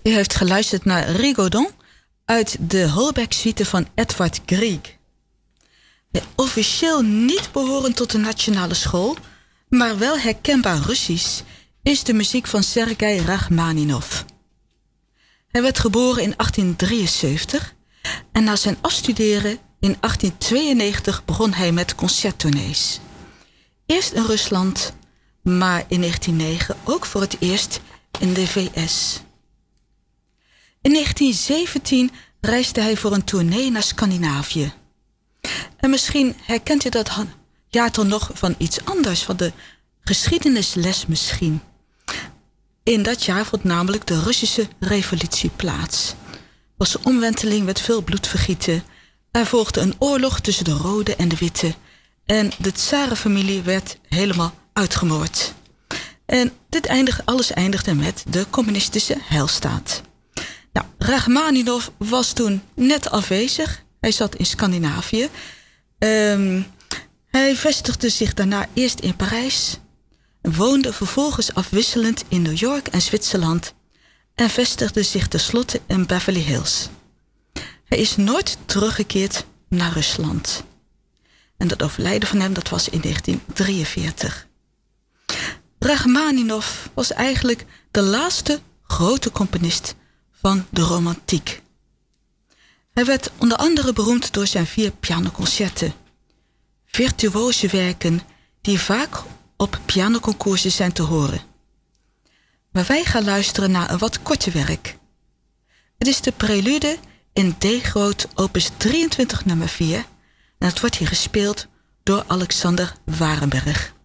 U heeft geluisterd naar Rigaudon uit de Holberg-suite van Edvard Grieg. Officieel niet behorend tot de nationale school, maar wel herkenbaar Russisch, is de muziek van Sergei Rachmaninov. Hij werd geboren in 1873 en na zijn afstuderen in 1892 begon hij met concerttournees. Eerst in Rusland, maar in 1909 ook voor het eerst in de VS. In 1917 reisde hij voor een tournee naar Scandinavië. En misschien herkent u dat jaartal nog van iets anders, van de geschiedenisles misschien. In dat jaar vond namelijk de Russische revolutie plaats. Het was een omwenteling met veel bloedvergieten. Er volgde een oorlog tussen de Rode en de Witte. En de tsarenfamilie werd helemaal uitgemoord. En alles eindigde met de communistische heilstaat. Nou, Rachmaninov was toen net afwezig. Hij zat in Scandinavië. Hij vestigde zich daarna eerst in Parijs. Woonde vervolgens afwisselend in New York en Zwitserland. En vestigde zich tenslotte in Beverly Hills. Hij is nooit teruggekeerd naar Rusland. En dat overlijden van hem, dat was in 1943. Rachmaninov was eigenlijk de laatste grote componist van de romantiek. Hij werd onder andere beroemd door zijn 4 pianoconcerten. Virtuose werken die vaak op pianoconcoursen zijn te horen. Maar wij gaan luisteren naar een wat korter werk. Het is de prelude in D-groot opus 23 nummer 4... en het wordt hier gespeeld door Alexander Warenberg.